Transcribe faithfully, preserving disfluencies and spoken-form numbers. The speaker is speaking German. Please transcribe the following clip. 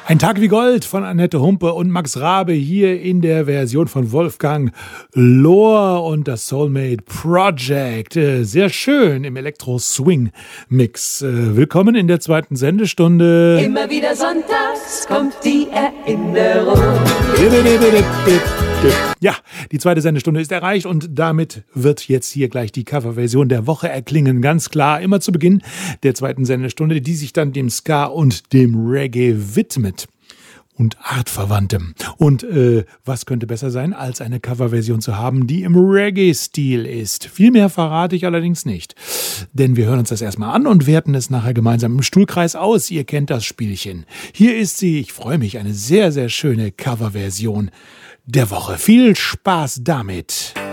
Ein Tag wie Gold von Annette Humpe und Max Rabe hier in der Version von Wolfgang Lohr und das Soulmate Project. Sehr schön im Elektro-Swing-Mix. Willkommen in der zweiten Sendestunde. Immer wieder sonntags kommt die Erinnerung. Ja, die zweite Sendestunde ist erreicht und damit wird jetzt hier gleich die Coverversion der Woche erklingen. Ganz klar, immer zu Beginn der zweiten Sendestunde, die sich dann dem Ska und dem Reggae widmet. Und Artverwandtem. Und äh, was könnte besser sein, als eine Coverversion zu haben, die im Reggae-Stil ist? Viel mehr verrate ich allerdings nicht. Denn wir hören uns das erstmal an und werten es nachher gemeinsam im Stuhlkreis aus. Ihr kennt das Spielchen. Hier ist sie, ich freue mich, eine sehr, sehr schöne Coverversion der Woche. Viel Spaß damit!